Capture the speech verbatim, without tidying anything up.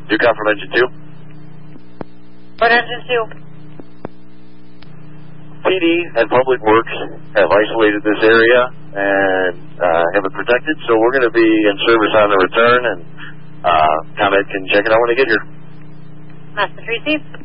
Duke out from engine two. What engine two? P D and Public Works have isolated this area and uh, have it protected, so we're going to be in service on the return, and uh, ComEd can check it out when they get here. Message received.